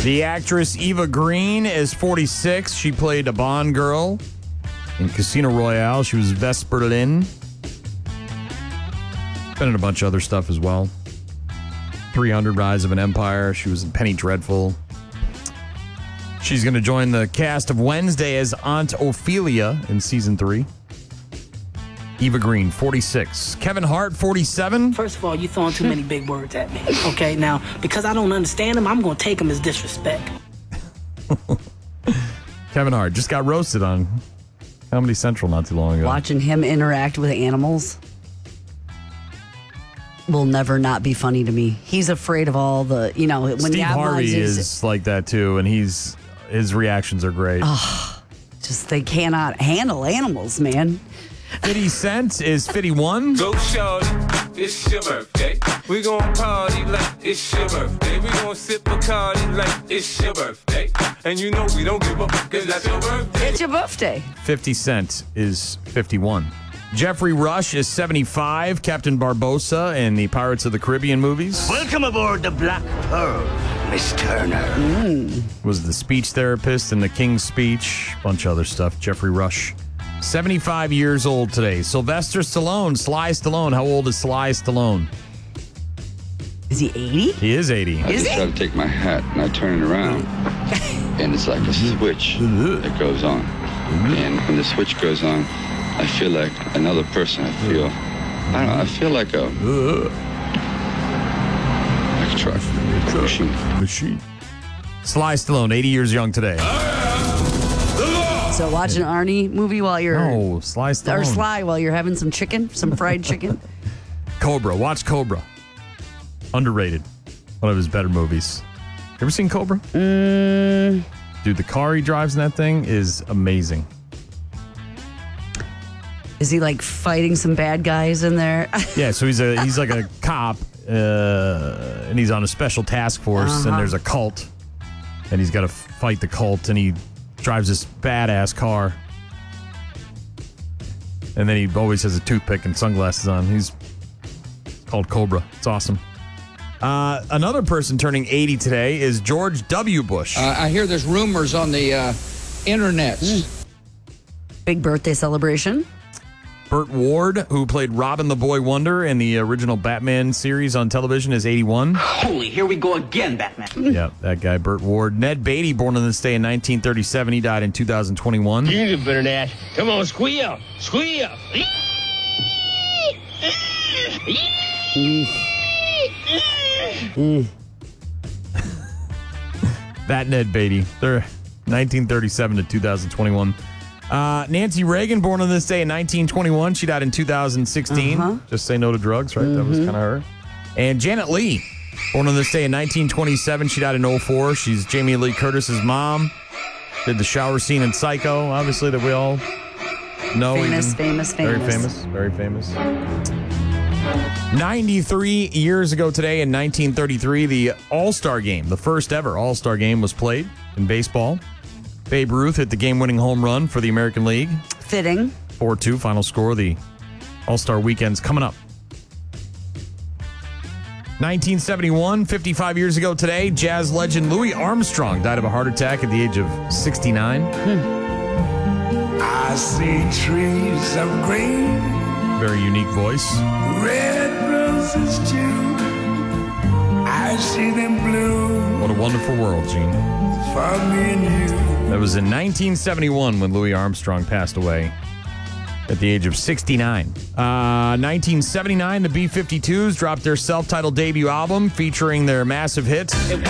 The actress Eva Green is 46. She played a Bond girl in Casino Royale. She was Vesper Lynn. Been in a bunch of other stuff as well. 300 Rise of an Empire. She was in Penny Dreadful. She's going to join the cast of Wednesday as Aunt Ophelia in season 3. Eva Green, 46. Kevin Hart, 47. First of all, you're throwing too many big words at me. Okay, now, because I don't understand them, I'm going to take them as disrespect. Kevin Hart just got roasted on Comedy Central not too long ago. Watching him interact with animals will never not be funny to me. He's afraid of all the, when Steve Harvey is is like that too, and his reactions are great. just they cannot handle animals, man. 50 Cent is 51. Go shorty, it's your birthday. We gon' party like it's your birthday. We gon' sip Bacardi like it's your birthday. And you know we don't give up, cause that's your birthday. It's your birthday. 50 Cent is 51. Jeffrey Rush is 75. Captain Barbossa in the Pirates of the Caribbean movies. Welcome aboard the Black Pearl, Miss Turner. Was the speech therapist in The King's Speech. Bunch of other stuff. Jeffrey Rush. 75 years old today. Sylvester Stallone, Sly Stallone. How old is Sly Stallone? Is he 80? He is 80. I just try to take my hat and I turn it around, and it's like a switch that goes on. And when the switch goes on, I feel like another person. I feel like a truck. Machine. Sly Stallone, 80 years young today. So watch an Arnie movie while you're... Oh, Sly Stallone. Or Sly while you're having some chicken, some fried chicken. Cobra. Watch Cobra. Underrated. One of his better movies. You ever seen Cobra? Dude, the car he drives in that thing is amazing. Is he like fighting some bad guys in there? Yeah, so he's like a cop, and he's on a special task force, and there's a cult, and he's got to fight the cult, and he drives this badass car, and then he always has a toothpick and sunglasses on. He's called Cobra. It's awesome. Another person turning 80 today is George W. Bush. I hear there's rumors on the internet. Big birthday celebration. Burt Ward, who played Robin the Boy Wonder in the original Batman series on television, is 81. Holy, here we go again, Batman. Yeah, that guy, Burt Ward. Ned Beatty, born on this day in 1937. He died in 2021. You did better than that. Come on, squeal. Squeal. That Ned Beatty. They're 1937 to 2021. Nancy Reagan, born on this day in 1921. She died in 2016. Just say no to drugs, right? That was kind of her. And Janet Leigh, born on this day in 1927. She died in 2004. She's Jamie Lee Curtis's mom. Did the shower scene in Psycho, obviously, that we all know. Famous. Very famous. 93 years ago today in 1933, the All-Star Game, the first ever All-Star Game, was played in baseball. Babe Ruth hit the game-winning home run for the American League. Fitting. 4-2, final score. The All-Star Weekend's coming up. 1971, 55 years ago today, jazz legend Louis Armstrong died of a heart attack at the age of 69. I see trees of green, Very unique voice. red roses too. I see them bloom What a wonderful world, Gene. for me and you. That was in 1971 when Louis Armstrong passed away at the age of 69. 1979, the B-52s dropped their self-titled debut album featuring their massive hit.